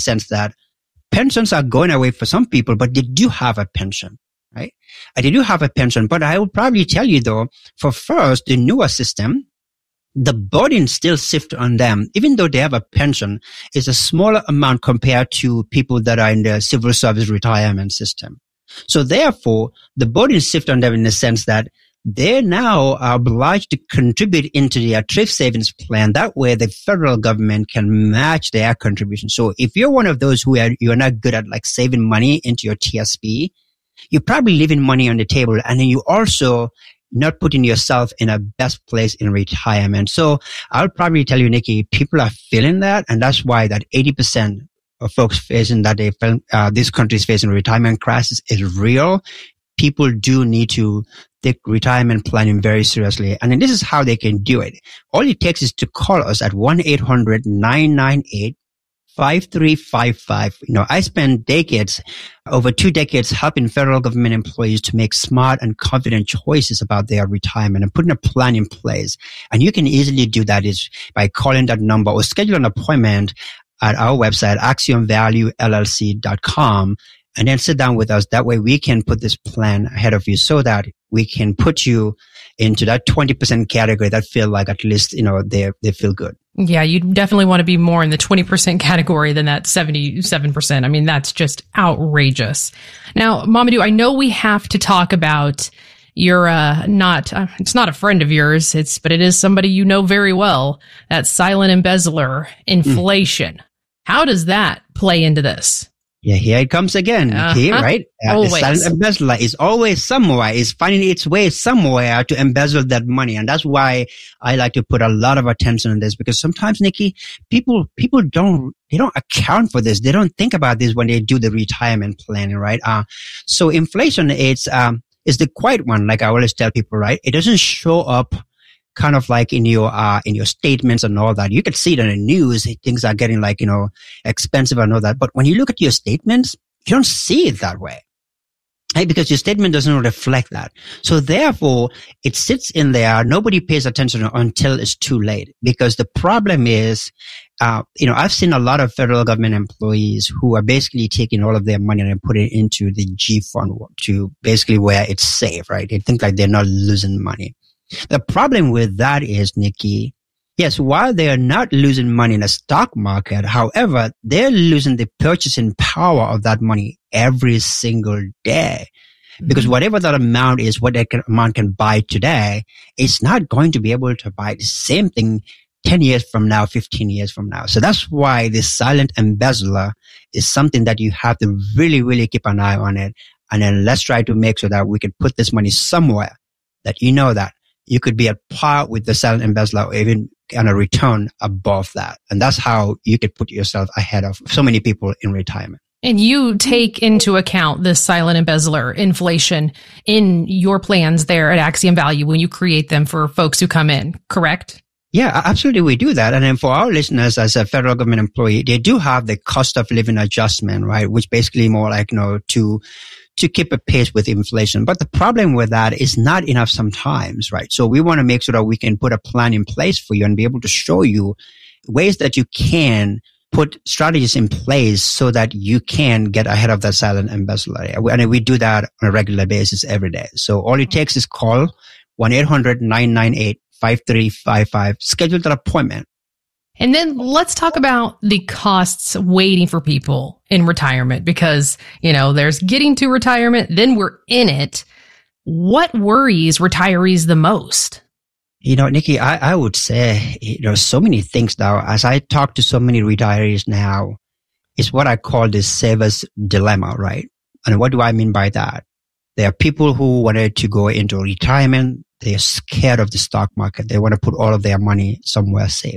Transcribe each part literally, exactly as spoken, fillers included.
sense that pensions are going away for some people, but they do have a pension, right? And they do have a pension, but I will probably tell you though, for first, the newer system, the burden still shifts on them, even though they have a pension, is a smaller amount compared to people that are in the civil service retirement system. So therefore, the burden shifts on them in the sense that they now are obliged to contribute into their thrift savings plan. That way the federal government can match their contribution. So if you're one of those who are, you're not good at like saving money into your T S P, you're probably leaving money on the table, and then you also not putting yourself in a best place in retirement. So I'll probably tell you, Nikki, people are feeling that, and that's why that eighty percent of folks facing that they feel, uh, this country is facing retirement crisis is real. People do need to take retirement planning very seriously. And then this is how they can do it. All it takes is to call us at one eight hundred nine nine eight five three five five. You know, I spent decades, over two decades, helping federal government employees to make smart and confident choices about their retirement and putting a plan in place. And you can easily do that is by calling that number or schedule an appointment at our website, axiom value L L C dot com. And then sit down with us. That way we can put this plan ahead of you so that we can put you into that twenty percent category that feel like at least, you know, they they feel good. Yeah, you definitely want to be more in the twenty percent category than that seventy-seven percent. I mean, that's just outrageous. Now, Mamadou, I know we have to talk about your, uh, not, uh, it's not a friend of yours, it's, but it is somebody you know very well, that silent embezzler, inflation. Mm. How does that play into this? Yeah, here it comes again, uh-huh. okay, right? Uh, always. The silent embezzler is always somewhere, is finding its way somewhere to embezzle that money. And that's why I like to put a lot of attention on this, because sometimes, Nikki, people, people don't, they don't account for this. They don't think about this when they do the retirement planning, right? Uh, so inflation, it's, um, is the quiet one, like I always tell people, right? It doesn't show up kind of like in your, uh, in your statements and all that. You can see it in the news. Things are getting like, you know, expensive and all that. But when you look at your statements, you don't see it that way. Right? Because your statement doesn't reflect that. So therefore, it sits in there. Nobody pays attention until it's too late. Because the problem is, uh, you know, I've seen a lot of federal government employees who are basically taking all of their money and putting it into the G fund to basically where it's safe, right? They think like they're not losing money. The problem with that is, Nikki, yes, while they are not losing money in the stock market, however, they're losing the purchasing power of that money every single day. Because whatever that amount is, what that amount can buy today, it's not going to be able to buy the same thing ten years from now, fifteen years from now. So that's why this silent embezzler is something that you have to really, really keep an eye on it. And then let's try to make sure that we can put this money somewhere that you know that you could be at par with the silent embezzler or even on a return above that. And that's how you could put yourself ahead of so many people in retirement. And you take into account this silent embezzler inflation in your plans there at Axiom Value when you create them for folks who come in, correct? Yeah, absolutely. We do that. And then for our listeners as a federal government employee, they do have the cost of living adjustment, right? Which basically more like, you know, to to keep a pace with inflation. But the problem with that is not enough sometimes, right? So we want to make sure that we can put a plan in place for you and be able to show you ways that you can put strategies in place so that you can get ahead of that silent embezzler. And we do that on a regular basis every day. So all it takes is call one eight hundred nine nine eight five three five five, schedule that appointment. And then let's talk about the costs waiting for people in retirement, because, you know, there's getting to retirement, then we're in it. What worries retirees the most? You know, Nikki, I, I would say, you know, so many things now. As I talk to so many retirees now, it's what I call the saver's dilemma, right? And what do I mean by that? There are people who wanted to go into retirement. They're scared of the stock market. They want to put all of their money somewhere safe.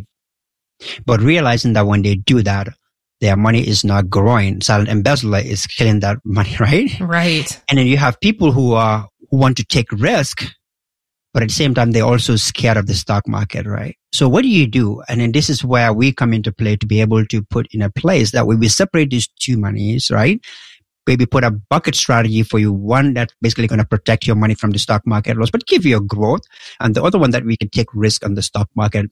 But realizing that when they do that, their money is not growing. Silent embezzler is killing that money, right? Right. And then you have people who are, who want to take risk, but at the same time, they're also scared of the stock market, right? So what do you do? And then this is where we come into play to be able to put in a place that when we separate these two monies, right? Maybe put a bucket strategy for you. One that's basically going to protect your money from the stock market loss, but give you a growth. And the other one that we can take risk on the stock market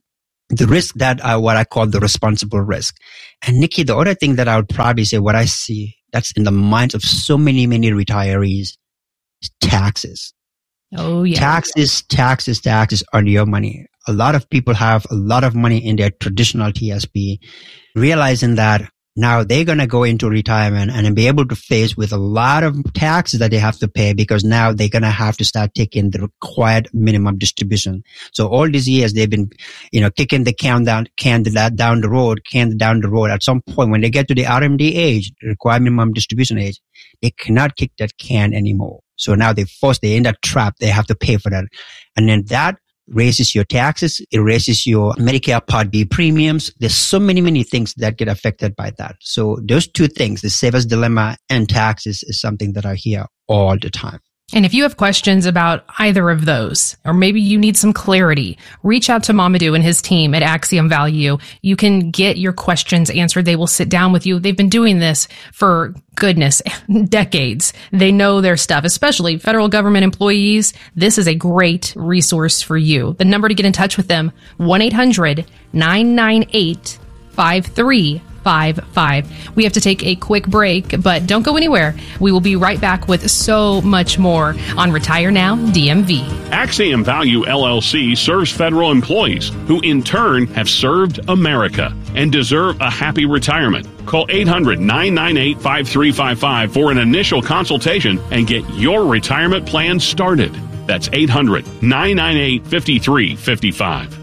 the risk that uh, what I call the responsible risk. And Nikki, the other thing that I would probably say, what I see that's in the minds of so many, many retirees is taxes. Oh, yeah. Taxes, taxes, taxes on your money. A lot of people have a lot of money in their traditional T S P, realizing that now they're going to go into retirement and be able to face with a lot of taxes that they have to pay because now they're going to have to start taking the required minimum distribution. So all these years they've been, you know, kicking the can down, can down the road, can down the road. At some point when they get to the R M D age, the required minimum distribution age, they cannot kick that can anymore. So now they force, they're in that trap. They have to pay for that. And then that raises your taxes. It raises your Medicare Part B premiums. There's so many, many things that get affected by that. So those two things, the saver's dilemma and taxes, is something that I hear all the time. And if you have questions about either of those, or maybe you need some clarity, reach out to Mamadou and his team at Axiom Value. You can get your questions answered. They will sit down with you. They've been doing this for, goodness, decades. They know their stuff, especially federal government employees. This is a great resource for you. The number to get in touch with them, one eight hundred nine nine eight five three five five. We have to take a quick break, but don't go anywhere. We will be right back with so much more on Retire Now D M V. Axiom Value L L C serves federal employees who in turn have served America and deserve a happy retirement. Call eight hundred nine nine eight five three five five for an initial consultation and get your retirement plan started. That's eight hundred nine nine eight five three five five.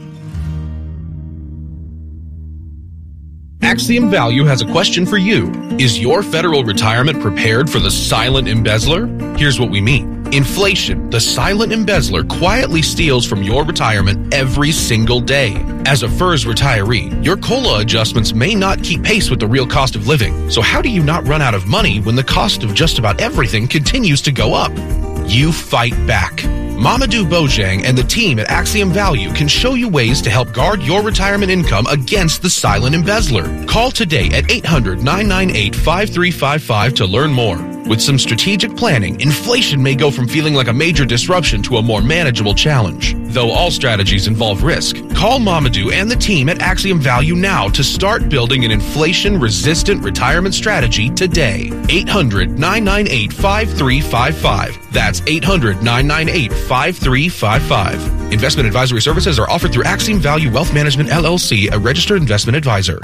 Axiom Value has a question for you. Is your federal retirement prepared for the silent embezzler? Here's what we mean. Inflation, the silent embezzler, quietly steals from your retirement every single day. As a F E R S retiree, your COLA adjustments may not keep pace with the real cost of living. So how do you not run out of money when the cost of just about everything continues to go up? You fight back. Mamadou Bojang and the team at Axiom Value can show you ways to help guard your retirement income against the silent embezzler. Call today at eight hundred nine nine eight five three five five to learn more. With some strategic planning, inflation may go from feeling like a major disruption to a more manageable challenge. Though all strategies involve risk, call Mamadou and the team at Axiom Value now to start building an inflation-resistant retirement strategy today. eight hundred nine nine eight five three five five. That's eight hundred nine nine eight five three five five. Investment advisory services are offered through Axiom Value Wealth Management, L L C, a registered investment advisor.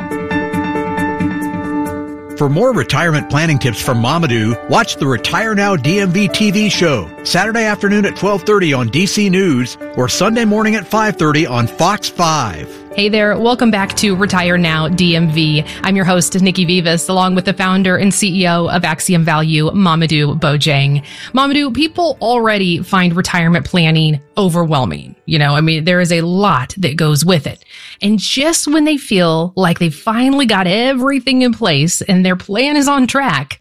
For more retirement planning tips from Mamadou, watch the Retire Now D M V T V show, Saturday afternoon at twelve thirty on D C News or Sunday morning at five thirty on Fox five. Hey there, welcome back to Retire Now D M V. I'm your host, Nikki Vivas, along with the founder and C E O of Axiom Value, Mamadou Bojang. Mamadou, people already find retirement planning overwhelming. You know, I mean, there is a lot that goes with it. And just when they feel like they finally got everything in place and their plan is on track,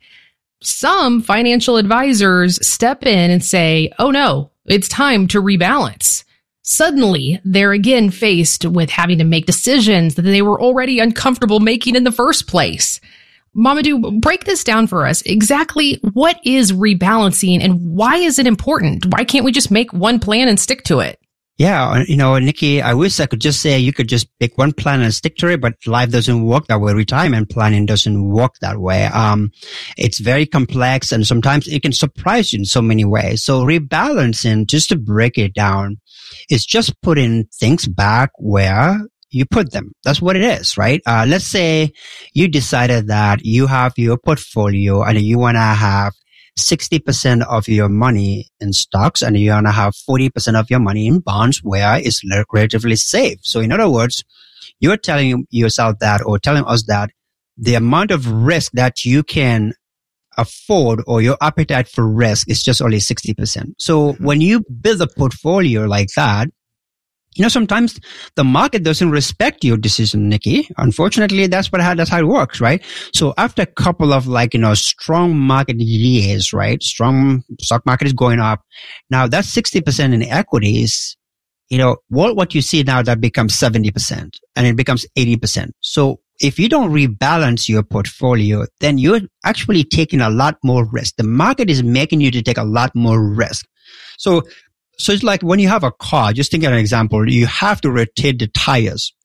some financial advisors step in and say, oh no, it's time to rebalance. Suddenly, they're again faced with having to make decisions that they were already uncomfortable making in the first place. Mamadou, break this down for us. Exactly what is rebalancing and why is it important? Why can't we just make one plan and stick to it? Yeah, you know, Nikki, I wish I could just say you could just pick one plan and stick to it, but life doesn't work that way. Retirement planning doesn't work that way. Um, it's very complex and sometimes it can surprise you in so many ways. So rebalancing, just to break it down, is just putting things back where you put them. That's what it is, right? Uh, let's say you decided that you have your portfolio and you want to have sixty percent of your money in stocks and you want to have forty percent of your money in bonds where it's relatively safe. So in other words, you're telling yourself that or telling us that the amount of risk that you can afford or your appetite for risk is just only sixty percent. So when you build a portfolio like that, you know, sometimes the market doesn't respect your decision, Nikki. Unfortunately, that's what, that's how it works, right? So after a couple of like, you know, strong market years, right? Strong stock market is going up. Now that's sixty percent in equities. You know, what, what you see now that becomes seventy percent and it becomes eighty percent. So if you don't rebalance your portfolio, then you're actually taking a lot more risk. The market is making you to take a lot more risk. So So it's like when you have a car, just think of an example, you have to rotate the tires.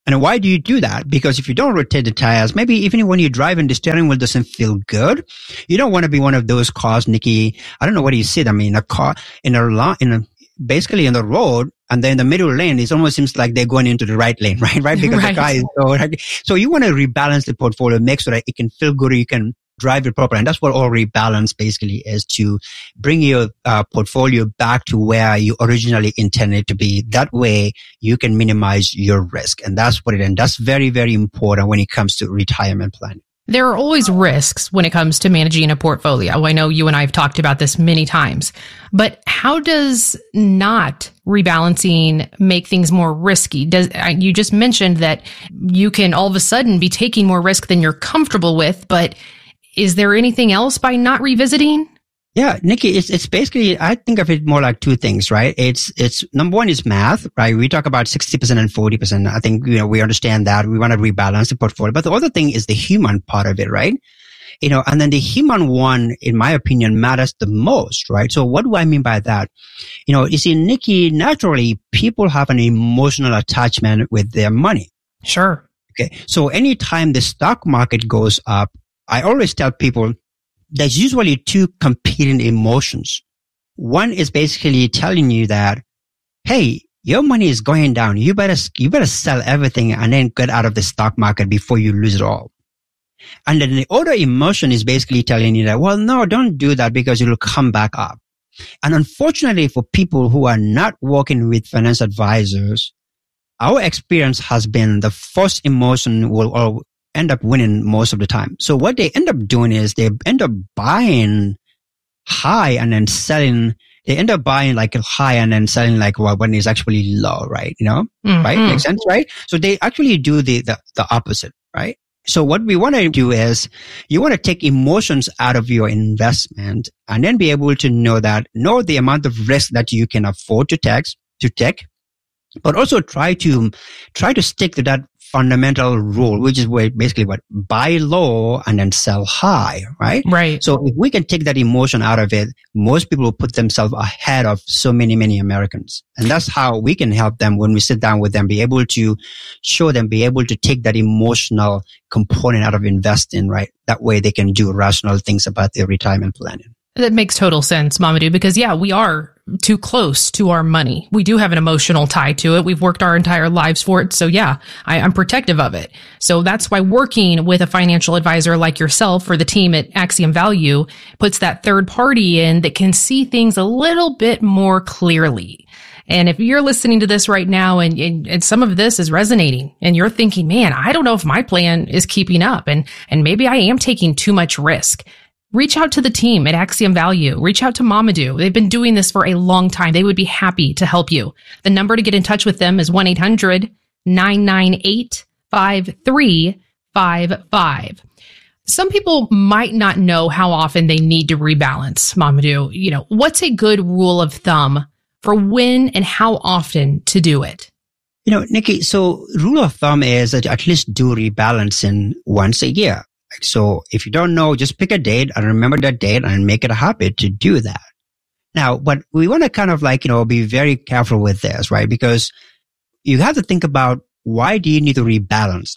And why do you do that? Because if you don't rotate the tires, maybe even when you're driving, the steering wheel doesn't feel good. You don't want to be one of those cars, Nikki. I don't know what you said. I mean, a car in a lot, in a, basically in the road, and then the middle lane, it almost seems like they're going into the right lane, right? Right? Because right. the car is so, so you want to rebalance the portfolio, make sure that it can feel good, or you can drive it properly. And that's what all rebalance basically is, to bring your uh, portfolio back to where you originally intended to be. That way you can minimize your risk. And that's what it is. And that's very, very important when it comes to retirement planning. There are always risks when it comes to managing a portfolio. I know you and I have talked about this many times, but how does not rebalancing make things more risky? Does you just mentioned that you can all of a sudden be taking more risk than you're comfortable with, but is there anything else by not revisiting? Yeah, Nikki, it's, it's basically, I think of it more like two things, right? It's, it's number one is math, right? We talk about sixty percent and forty percent. I think, you know, we understand that we want to rebalance the portfolio, but the other thing is the human part of it, right? You know, and then the human one, in my opinion, matters the most, right? So what do I mean by that? You know, you see, Nikki, naturally, people have an emotional attachment with their money. Sure. Okay. So anytime the stock market goes up, I always tell people there's usually two competing emotions. One is basically telling you that, hey, your money is going down. You better, you better sell everything and then get out of the stock market before you lose it all. And then the other emotion is basically telling you that, well, no, don't do that because it'll come back up. And unfortunately for people who are not working with finance advisors, our experience has been the first emotion will, will end up winning most of the time. So what they end up doing is they end up buying high and then selling. They end up buying like high and then selling like well, when it's actually low, right? You know, mm-hmm. right? Makes sense, right? So they actually do the, the, the opposite, right? So what we want to do is you want to take emotions out of your investment and then be able to know that, know the amount of risk that you can afford to take, to take, but also try to, try to stick to that fundamental rule, which is where basically what buy low and then sell high, right? Right. So if we can take that emotion out of it, most people will put themselves ahead of so many, many Americans. And that's how we can help them when we sit down with them, be able to show them, be able to take that emotional component out of investing, right? That way they can do rational things about their retirement planning. That makes total sense, Mamadou, because yeah, we are too close to our money. We do have an emotional tie to it. We've worked our entire lives for it. So yeah, I, I'm protective of it. So that's why working with a financial advisor like yourself or the team at Axiom Value puts that third party in that can see things a little bit more clearly. And if you're listening to this right now and, and, and some of this is resonating and you're thinking, man, I don't know if my plan is keeping up and, and maybe I am taking too much risk. Reach out to the team at Axiom Value. Reach out to Mamadou. They've been doing this for a long time. They would be happy to help you. The number to get in touch with them is one eight hundred nine nine eight five three five five. Some people might not know how often they need to rebalance, Mamadou. You know, what's a good rule of thumb for when and how often to do it? You know, Nikki, so rule of thumb is that at least do rebalancing once a year. So if you don't know, just pick a date and remember that date and make it a habit to do that. Now, but we want to kind of like, you know, be very careful with this, right? Because you have to think about why do you need to rebalance?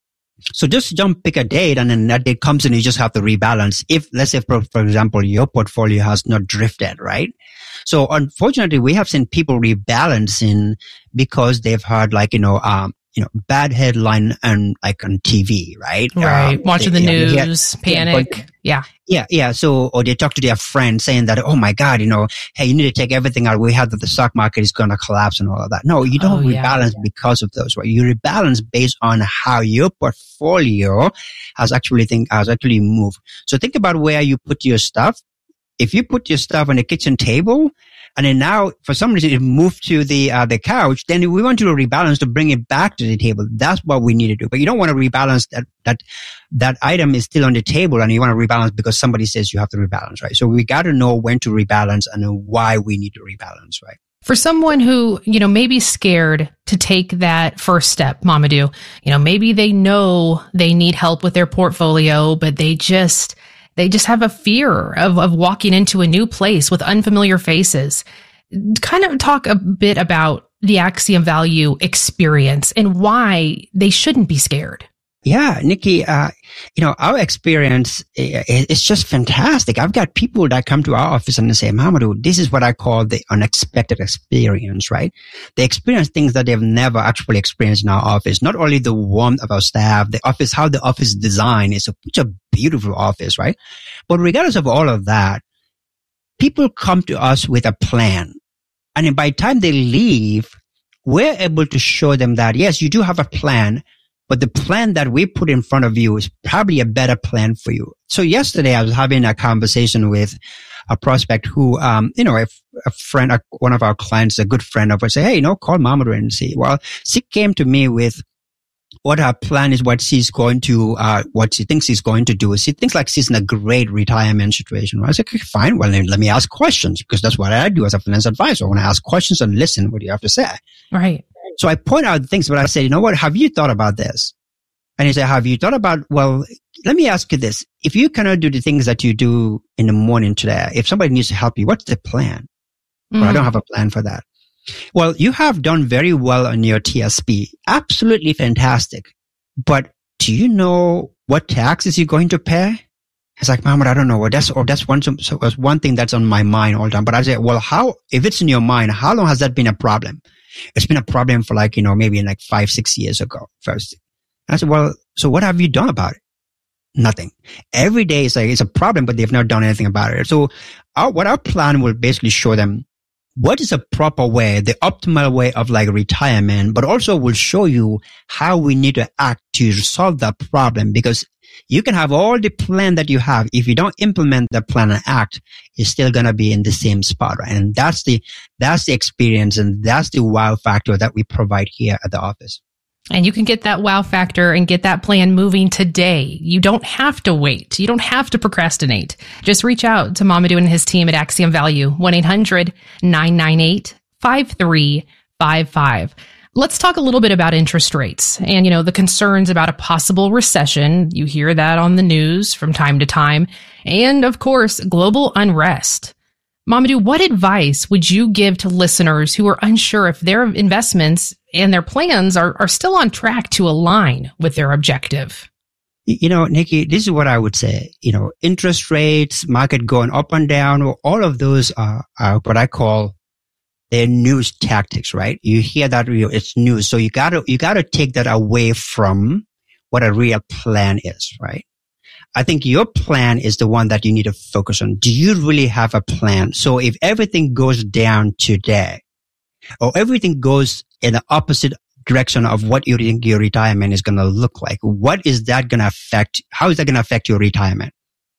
So just don't pick a date and then that date comes and you just have to rebalance. If, let's say, for, for example, your portfolio has not drifted, right? So unfortunately, we have seen people rebalancing because they've heard like, you know, um, you know, bad headline and like on T V, right? Right. Um, Watching they, the you know, news, yeah, panic. but, yeah. Yeah. Yeah. So, or they talk to their friend saying that, oh my God, you know, hey, you need to take everything out. We have that the stock market is going to collapse and all of that. No, you don't oh, rebalance yeah. because of those, right? You rebalance based on how your portfolio has actually think, has actually moved. So think about where you put your stuff. If you put your stuff on the kitchen table, and then now, for some reason, it moved to the uh, the couch, then we want you to rebalance to bring it back to the table. That's what we need to do. But you don't want to rebalance that that that item is still on the table, and you want to rebalance because somebody says you have to rebalance, right? So we got to know when to rebalance and why we need to rebalance, right? For someone who, you know, may be scared to take that first step, Mamadou, you know, maybe they know they need help with their portfolio, but they just... They just have a fear of, of walking into a new place with unfamiliar faces. Kind of talk a bit about the Axiom Value experience and why they shouldn't be scared. Yeah, Nikki, uh, you know, our experience is just fantastic. I've got people that come to our office and they say, Mamadou, this is what I call the unexpected experience, right? They experience things that they've never actually experienced in our office. Not only the warmth of our staff, the office, how the office design is such a beautiful office, right? But regardless of all of that, people come to us with a plan. And by the time they leave, we're able to show them that, yes, you do have a plan, but the plan that we put in front of you is probably a better plan for you. So yesterday I was having a conversation with a prospect who, um, you know, a, a friend, a, one of our clients, a good friend of ours, say, hey, you know, call Mamadou and see. Well, she came to me with what her plan is, what she's going to, uh, what she thinks she's going to do. She thinks like she's in a great retirement situation. Right? I said, okay, fine. Well, then let me ask questions because that's what I do as a finance advisor. I want to ask questions and listen what you have to say. Right. So I point out things, but I said, you know what? Have you thought about this? And he said, have you thought about, well, let me ask you this. If you cannot do the things that you do in the morning today, if somebody needs to help you, what's the plan? Mm. Well, I don't have a plan for that. Well, you have done very well on your T S P. Absolutely fantastic. But do you know what taxes you're going to pay? It's like, Mohammed, I don't know. Well, that's, or that's one, so that's one thing that's on my mind all the time. But I say, well, how, if it's in your mind, how long has that been a problem? It's been a problem for like, you know, maybe like five, six years ago first. And I said, well, so what have you done about it? Nothing. Every day it's like, it's a problem, but they've not done anything about it. So our, what our plan will basically show them what is a proper way, the optimal way of like retirement, but also will show you how we need to act to solve that problem. Because you can have all the plan that you have. If you don't implement the plan and act, you're still going to be in the same spot, right? And that's the, that's the experience and that's the wow factor that we provide here at the office. And you can get that wow factor and get that plan moving today. You don't have to wait. You don't have to procrastinate. Just reach out to Mamadou and his team at Axiom Value, one eight hundred nine nine eight five three five five. Let's talk a little bit about interest rates and, you know, the concerns about a possible recession. You hear that on the news from time to time. And of course, global unrest. Mamadou, what advice would you give to listeners who are unsure if their investments and their plans are, are still on track to align with their objective? You know, Nikki, this is what I would say. You know, interest rates, market going up and down, all of those are, are what I call their news tactics, right? You hear that, it's news. So you gotta, you gotta take that away from what a real plan is, right? I think your plan is the one that you need to focus on. Do you really have a plan? So if everything goes down today, or everything goes in the opposite direction of what you think your retirement is going to look like, what is that going to affect? How is that going to affect your retirement?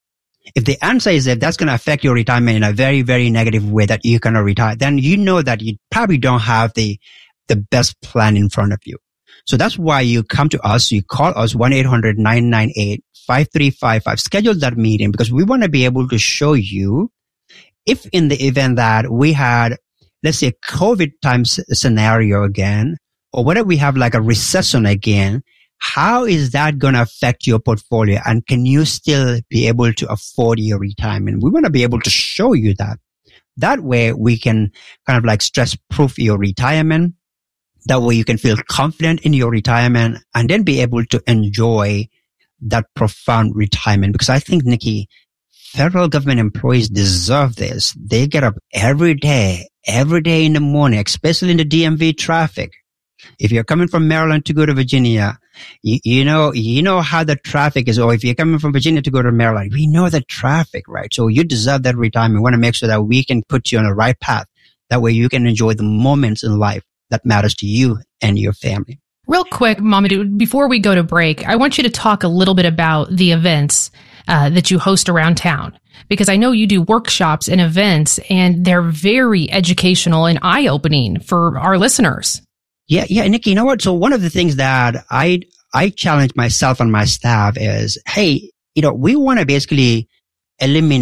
If the answer is that that's going to affect your retirement in a very, very negative way that you're going to retire, then you know that you probably don't have the, the best plan in front of you. So that's why you come to us, you call us one eight hundred nine nine eight five three five five, schedule that meeting because we want to be able to show you if in the event that we had, let's say, COVID time scenario again, or whether we have like a recession again, how is that going to affect your portfolio? And can you still be able to afford your retirement? We want to be able to show you that. That way we can kind of like stress proof your retirement. That way you can feel confident in your retirement and then be able to enjoy that profound retirement. Because I think, Nikki, federal government employees deserve this. They get up every day, every day in the morning, especially in the D M V traffic. If you're coming from Maryland to go to Virginia, you, you know, you know how the traffic is. Or if you're coming from Virginia to go to Maryland, we know the traffic, right? So you deserve that retirement. We want to make sure that we can put you on the right path. That way you can enjoy the moments in life that matters to you and your family. Real quick, Mamadou, before we go to break, I want you to talk a little bit about the events uh, that you host around town, because I know you do workshops and events, and they're very educational and eye-opening for our listeners. Yeah, yeah, Nikki, you know what? So one of the things that I I challenge myself and my staff is, hey, you know, we want to basically eliminate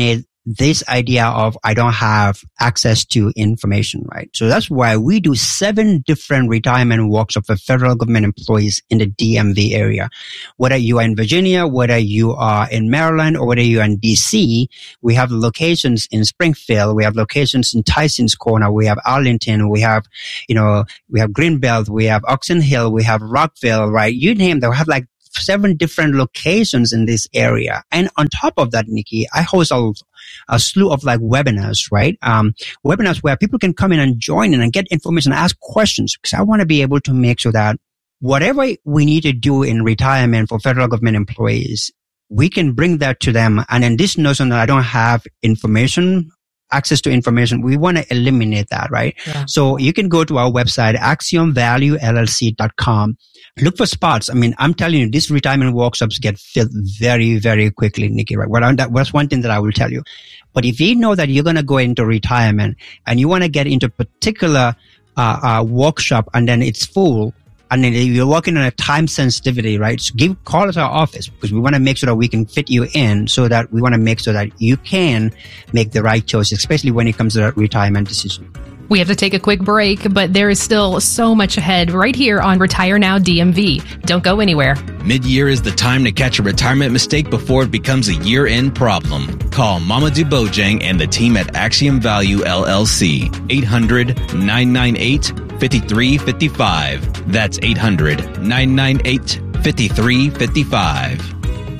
this idea of I don't have access to information, right? So that's why we do seven different retirement workshops for federal government employees in the D M V area. Whether you are in Virginia, whether you are in Maryland, or whether you are in D C, we have locations in Springfield, we have locations in Tyson's Corner, we have Arlington, we have, you know, we have Greenbelt, we have Oxon Hill, we have Rockville, right? You name them, we have like seven different locations in this area. And on top of that, Nikki, I host a, a slew of like webinars, right? Um, webinars where people can come in and join in and get information, ask questions, because I want to be able to make sure that whatever we need to do in retirement for federal government employees, we can bring that to them. And then this notion that I don't have information, access to information, we want to eliminate that, right? Yeah. So you can go to our website, axiom value L L C dot com. Look for spots. I mean, I'm telling you, these retirement workshops get filled very, very quickly, Nikki, right? Well, that, that's one thing that I will tell you. But if you know that you're going to go into retirement and you want to get into a particular uh, uh, workshop and then it's full, and then you're working on a time sensitivity, right? So give, call us our office because we want to make sure that we can fit you in so that we want to make sure that you can make the right choice, especially when it comes to that retirement decision. We have to take a quick break, but there is still so much ahead right here on Retire Now D M V. Don't go anywhere. Mid-year is the time to catch a retirement mistake before it becomes a year-end problem. Call Mamadou Bojang and the team at Axiom Value L L C. eight hundred, nine nine eight, five three five five. That's eight hundred, nine nine eight, five three five five.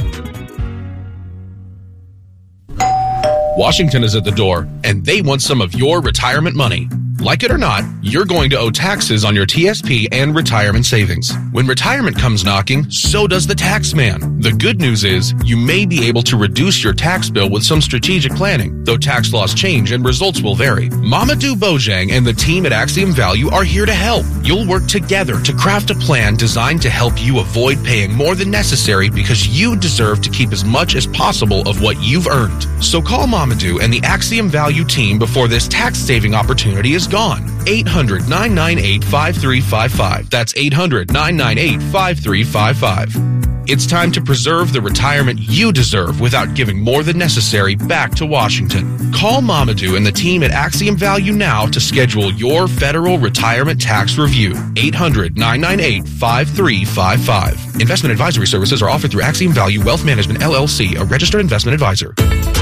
Washington is at the door, and they want some of your retirement money. Like it or not, you're going to owe taxes on your T S P and retirement savings. When retirement comes knocking, so does the tax man. The good news is you may be able to reduce your tax bill with some strategic planning, though tax laws change and results will vary. Mamadou Bojang and the team at Axiom Value are here to help. You'll work together to craft a plan designed to help you avoid paying more than necessary because you deserve to keep as much as possible of what you've earned. So call Mamadou and the Axiom Value team before this tax-saving opportunity is gone. eight hundred, nine nine eight, five three five five. That's eight hundred, nine nine eight, five three five five. It's time to preserve the retirement you deserve without giving more than necessary back to Washington. Call Mamadou and the team at Axiom Value now to schedule your federal retirement tax review. eight hundred, nine nine eight, five three five five. Investment advisory services are offered through Axiom Value Wealth Management, L L C, a registered investment advisor.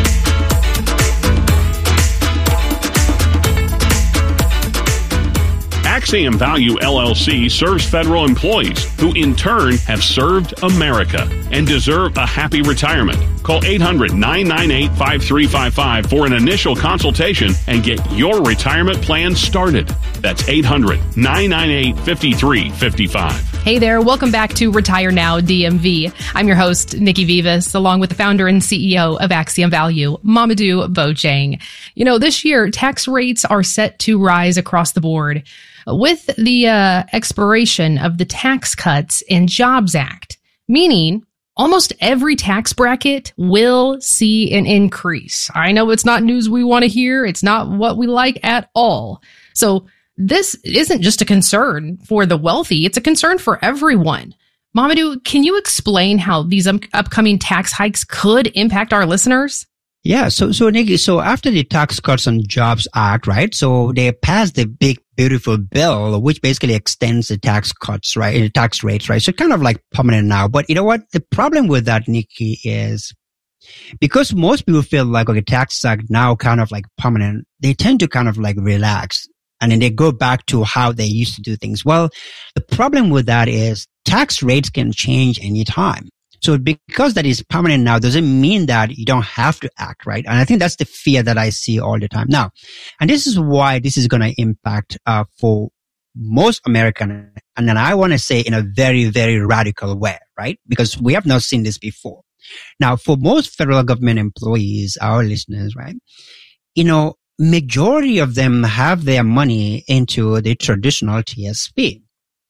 Axiom Value L L C serves federal employees who in turn have served America and deserve a happy retirement. Call eight hundred, nine nine eight, five three five five for an initial consultation and get your retirement plan started. That's eight hundred, nine nine eight, five three five five. Hey there, welcome back to Retire Now D M V. I'm your host, Nikki Vivas, along with the founder and C E O of Axiom Value, Mamadou Bojang. You know, this year, tax rates are set to rise across the board with the uh, expiration of the Tax Cuts and Jobs Act, meaning almost every tax bracket will see an increase. I know it's not news we want to hear. It's not what we like at all. So this isn't just a concern for the wealthy. It's a concern for everyone. Mamadou, can you explain how these um, upcoming tax hikes could impact our listeners? Yeah. So, so Nikki, so after the Tax Cuts and Jobs Act, right? So they passed the big, beautiful bill, which basically extends the tax cuts, right? The tax rates, right? So kind of like permanent now. But you know what? The problem with that, Nikki, is because most people feel like, okay, tax act now kind of like permanent, they tend to kind of like relax. And then they go back to how they used to do things. Well, the problem with that is tax rates can change anytime. So because that is permanent now doesn't mean that you don't have to act, right? And I think that's the fear that I see all the time now. And this is why this is going to impact uh, for most Americans. And then I want to say in a very, very radical way, right? Because we have not seen this before. Now, for most federal government employees, our listeners, right? You know, majority of them have their money into the traditional T S P.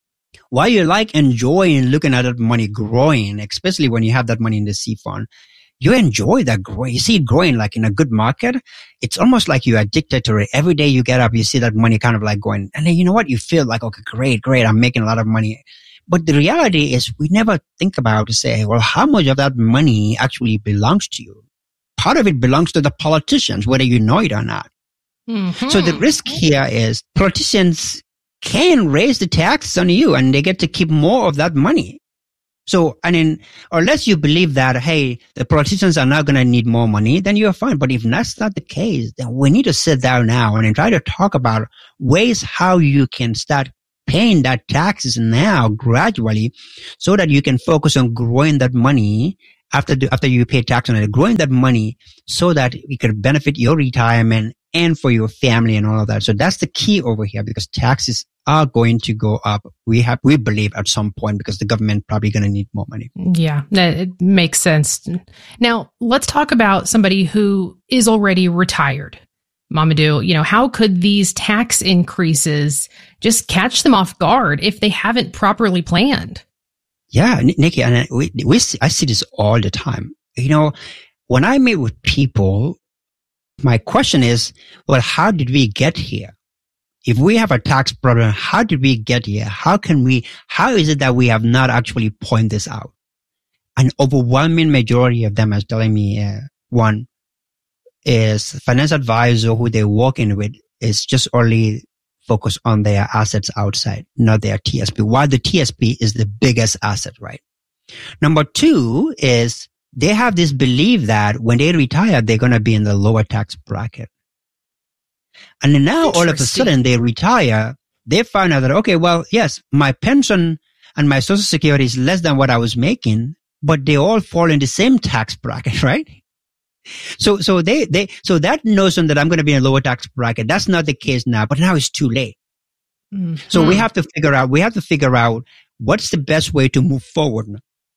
While you like enjoying looking at that money growing, especially when you have that money in the C fund, you enjoy that growing. You see it growing like in a good market. It's almost like you're addicted to it. Every day you get up, you see that money kind of like going, and then you know what? You feel like, okay, great, great. I'm making a lot of money. But the reality is we never think about to say, well, how much of that money actually belongs to you? part of it belongs to the politicians, whether you know it or not. Mm-hmm. So the risk here is politicians can raise the taxes on you and they get to keep more of that money. So, I mean, unless you believe that, hey, the politicians are not going to need more money, then you're fine. But if that's not the case, then we need to sit down now and try to talk about ways how you can start paying that taxes now gradually so that you can focus on growing that money after the, after you pay tax on it, growing that money so that it could benefit your retirement and for your family and all of that. So that's the key over here, because taxes are going to go up. We have, we believe at some point, because the government probably going to need more money. Yeah, that makes sense. Now, let's talk about somebody who is already retired. Mamadou, you know, how could these tax increases just catch them off guard if they haven't properly planned? Yeah, Nikki, and we, we see, I see this all the time. You know, when I meet with people, my question is, well, how did we get here? If we have a tax problem, how did we get here? How can we, how is it that we have not actually pointed this out? An overwhelming majority of them is telling me, uh, one is financial advisor who they're working with is just only focused on their assets outside, not their T S P, while the T S P is the biggest asset, right? Number two is they have this belief that when they retire, they're going to be in the lower tax bracket. And then now all of a sudden they retire, they find out that, okay, well, yes, my pension and my social security is less than what I was making, but they all fall in the same tax bracket, right? So, so they, they, so that notion that I'm going to be in a lower tax bracket, that's not the case now, but now it's too late. Mm-hmm. So we have to figure out, we have to figure out what's the best way to move forward.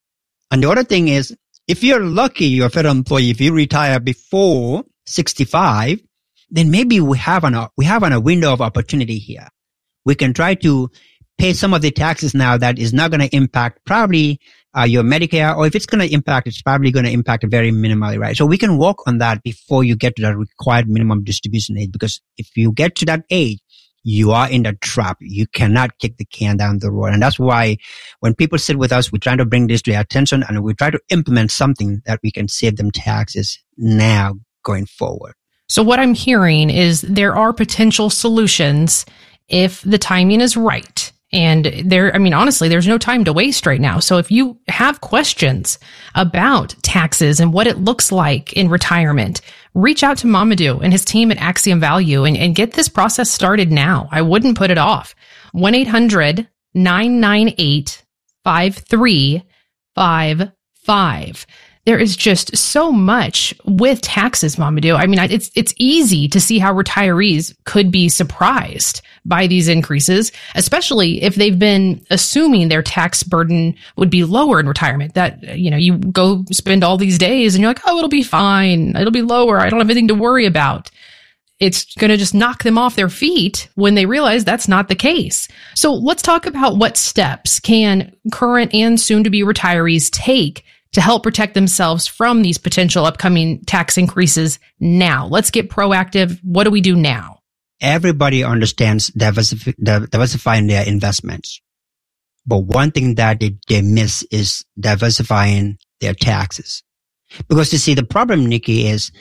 And the other thing is, if you're lucky, you're a federal employee, if you retire before sixty-five, then maybe we have an, we have an, a window of opportunity here. We can try to pay some of the taxes now that is not going to impact probably uh, your Medicare, or if it's going to impact, it's probably going to impact very minimally, right? So we can work on that before you get to that required minimum distribution age, because if you get to that age, you are in the trap. You cannot kick the can down the road. And that's why when people sit with us, we're trying to bring this to their attention and we try to implement something that we can save them taxes now going forward. So what I'm hearing is there are potential solutions if the timing is right. And there, I mean, honestly, there's no time to waste right now. So if you have questions about taxes and what it looks like in retirement, reach out to Mamadou and his team at Axiom Value and, and get this process started now. I wouldn't put it off. one eight hundred nine nine eight five three five five. There is just so much with taxes, Mamadou. I mean, it's it's easy to see how retirees could be surprised by these increases, especially if they've been assuming their tax burden would be lower in retirement. That, you know, you go spend all these days and you're like, oh, it'll be fine. It'll be lower. I don't have anything to worry about. It's going to just knock them off their feet when they realize that's not the case. So let's talk about what steps can current and soon-to-be retirees take to help protect themselves from these potential upcoming tax increases now. Let's get proactive. What do we do now? Everybody understands diversif- diversifying their investments. But one thing that they, they miss is diversifying their taxes. Because you see, the problem, Nikki, is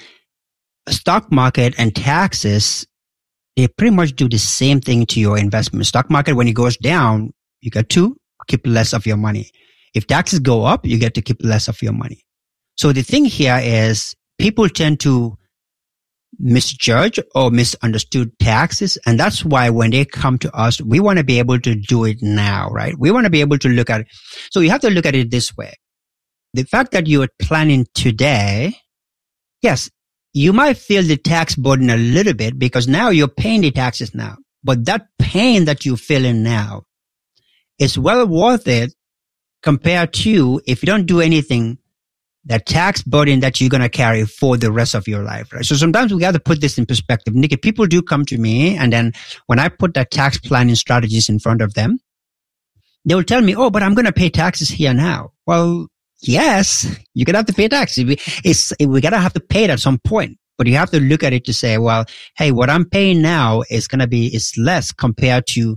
stock market and taxes, they pretty much do the same thing to your investment. Stock market, when it goes down, you get to keep less of your money. If taxes go up, you get to keep less of your money. So the thing here is people tend to misjudge or misunderstood taxes. And that's why when they come to us, we want to be able to do it now, right? We want to be able to look at it. So you have to look at it this way. The fact that you are planning today, yes, you might feel the tax burden a little bit because now you're paying the taxes now. But that pain that you're feeling now is well worth it compared to if you don't do anything, the tax burden that you're going to carry for the rest of your life, right? So sometimes we got to put this in perspective. Nikki, people do come to me, and then when I put the tax planning strategies in front of them, they will tell me, oh, but I'm going to pay taxes here now. Well, yes, you're going to have to pay taxes. It's, we got to have to pay it at some point. But you have to look at it to say, well, hey, what I'm paying now is going to be, is less compared to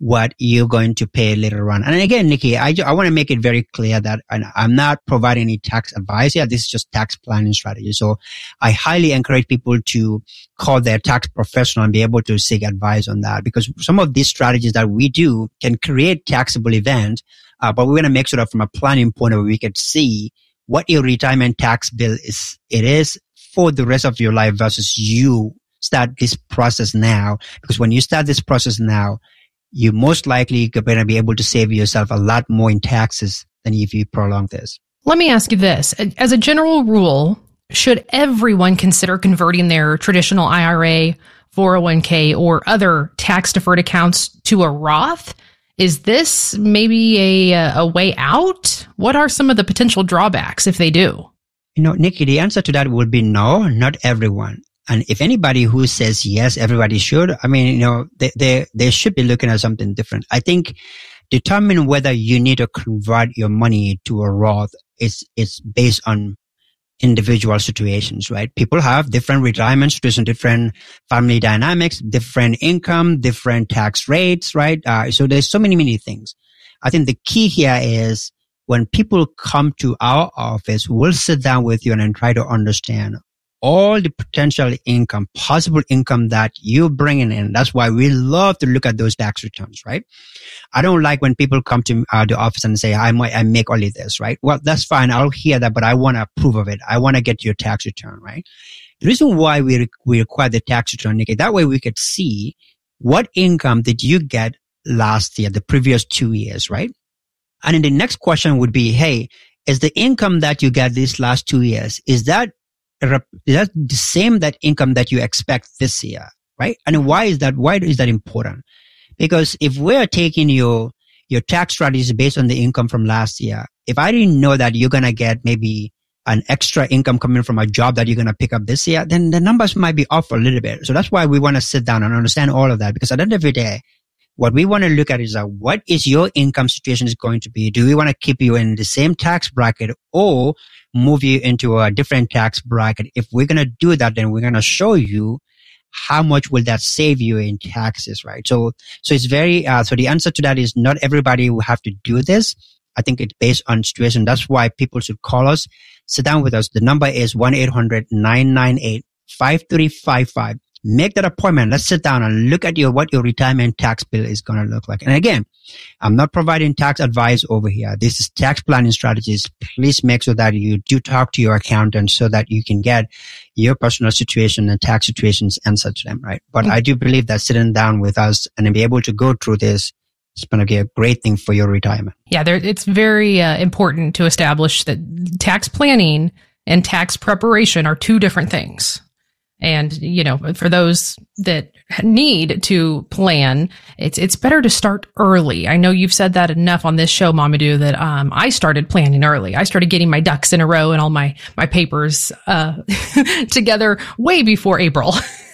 what you're going to pay later on. And again, Nikki, I, I want to make it very clear that I'm not providing any tax advice here. This is just tax planning strategy. So I highly encourage people to call their tax professional and be able to seek advice on that, because some of these strategies that we do can create taxable events, uh, but we're going to make sure that from a planning point of view, we can see what your retirement tax bill is, it is for the rest of your life versus you start this process now. Because when you start this process now, you most likely are going to be able to save yourself a lot more in taxes than if you prolong this. Let me ask you this. As a general rule, should everyone consider converting their traditional I R A, four oh one k, or other tax-deferred accounts to a Roth? Is this maybe a, a way out? What are some of the potential drawbacks if they do? You know, Nikki, the answer to that would be no, not everyone. And if anybody who says yes, everybody should, I mean, you know, they, they, they should be looking at something different. I think determine whether you need to convert your money to a Roth is, is based on individual situations, right? People have different retirement situations, different family dynamics, different income, different tax rates, right? Uh, so there's so many, many things. I think the key here is when people come to our office, we'll sit down with you and, and try to understand all the potential income, possible income that you're bringing in. That's why we love to look at those tax returns, right? I don't like when people come to uh, the office and say, I might, I make only this, right? Well, that's fine. I'll hear that, but I want to approve of it. I want to get your tax return, right? The reason why we, re- we require the tax return, Nikki, that way we could see what income did you get last year, the previous two years, right? And then the next question would be, hey, is the income that you got these last two years, is that Is that the same that income that you expect this year, right? And why is that? Why is that important? Because if we're taking your your tax strategies based on the income from last year, if I didn't know that you're gonna get maybe an extra income coming from a job that you're gonna pick up this year, then the numbers might be off a little bit. So that's why we want to sit down and understand all of that. Because at the end of the day, what we want to look at is uh, what is your income situation is going to be? Do we want to keep you in the same tax bracket or move you into a different tax bracket? If we're going to do that, then we're going to show you how much will that save you in taxes, right? So, so it's very, uh, so the answer to that is not everybody will have to do this. I think it's based on situation. That's why people should call us, sit down with us. The number is one eight hundred nine nine eight five three five five. Make that appointment. Let's sit down and look at your, what your retirement tax bill is going to look like. And again, I'm not providing tax advice over here. This is tax planning strategies. Please make sure that you do talk to your accountant so that you can get your personal situation and tax situations answered to them, right? But I do believe that sitting down with us and be able to go through this is going to be a great thing for your retirement. Yeah, there, it's very uh, important to establish that tax planning and tax preparation are two different things. And, you know, for those that need to plan, it's it's better to start early. I know you've said that enough on this show, Mamadou, that um, I started planning early. I started getting my ducks in a row and all my, my papers uh, together way before April.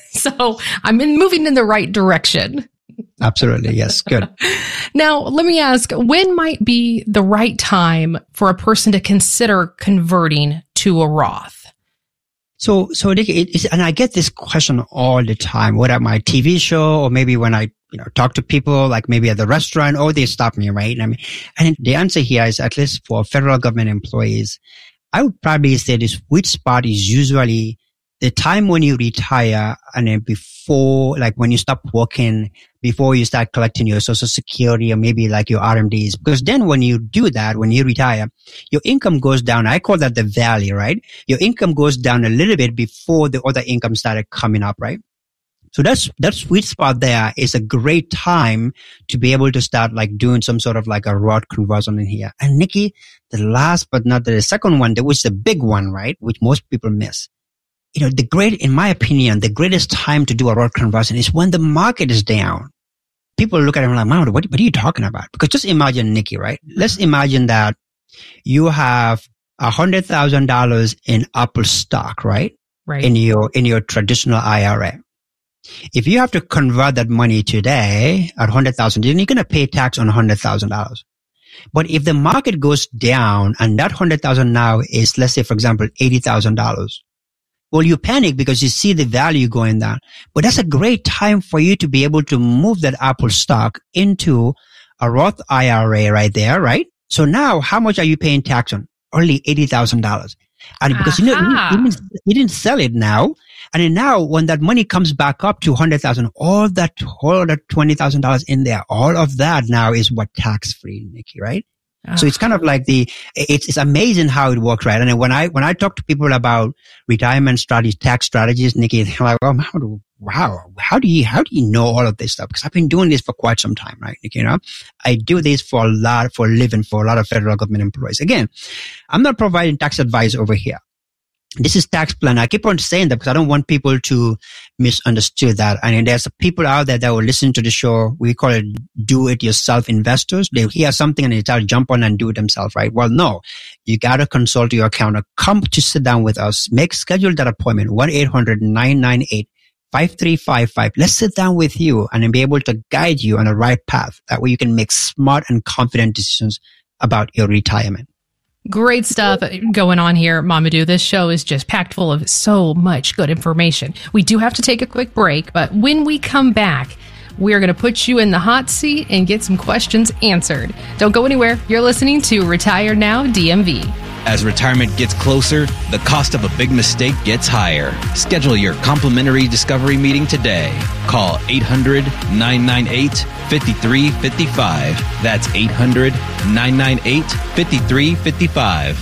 So I'm in, moving in the right direction. Absolutely. Yes. Good. Now, let me ask, when might be the right time for a person to consider converting to a Roth? So, so it is, and I get this question all the time, whether at my T V show or maybe when I, you know, talk to people like maybe at the restaurant, or they stop me, right? I mean, and the answer here is, at least for federal government employees, I would probably say the sweet spot is usually the time when you retire and then before, like when you stop working, before you start collecting your Social Security or maybe like your R M Ds. Because then when you do that, when you retire, your income goes down. I call that the valley, right? Your income goes down a little bit before the other income started coming up, right? So that's, that sweet spot there is a great time to be able to start like doing some sort of like a Roth conversion in here. And Nikki, the last but not the second one, that was the big one, right? Which most people miss. You know, the great, in my opinion, the greatest time to do a Roth conversion is when the market is down. People look at it and like, Mom, what, what are you talking about? Because just imagine, Nikki, right? Let's imagine that you have a hundred thousand dollars in Apple stock, right? Right. In your, in your traditional I R A. If you have to convert that money today at a hundred thousand, then you're going to pay tax on a hundred thousand dollars. But if the market goes down and that hundred thousand now is, let's say, for example, eighty thousand dollars, Well, you panic because you see the value going down. But that's a great time for you to be able to move that Apple stock into a Roth I R A right there, right? So now, how much are you paying tax on? Only eighty thousand dollars. And because you know, you didn't, you didn't sell it now. And then now when that money comes back up to one hundred thousand dollars, all that, all that twenty thousand dollars in there, all of that now is what tax free, Nikki, right? Oh. So it's kind of like the, it's, it's amazing how it works, right? And when I, when I talk to people about retirement strategies, tax strategies, Nikki, they're like, oh, how do, wow, how do you, how do you know all of this stuff? Because I've been doing this for quite some time, right? Nikki, you know, I do this for a lot, for a living, for a lot of federal government employees. Again, I'm not providing tax advice over here. This is tax plan. I keep on saying that because I don't want people to misunderstand that. And there's people out there that will listen to the show. We call it do-it-yourself investors. They hear something and they try to jump on and do it themselves, right? Well, no. You got to consult your accountant. Come to sit down with us. Make, schedule that appointment. one eight hundred nine nine eight five three five five. Let's sit down with you and then be able to guide you on the right path. That way you can make smart and confident decisions about your retirement. Great stuff going on here, Mamadou. This show is just packed full of so much good information. We do have to take a quick break, but when we come back, we are going to put you in the hot seat and get some questions answered. Don't go anywhere. You're listening to Retire Now D M V. As retirement gets closer, the cost of a big mistake gets higher. Schedule your complimentary discovery meeting today. Call eight hundred nine nine eight five three five five. That's eight hundred nine nine eight five three five five.